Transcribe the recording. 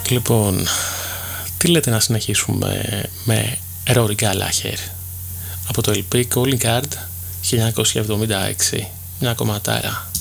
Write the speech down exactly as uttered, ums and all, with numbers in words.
Λοιπόν, τι λέτε να συνεχίσουμε με Rory Gallagher από το ελ πι Calling Card χίλια εννιακόσια εβδομήντα έξι, μια κομματάρα.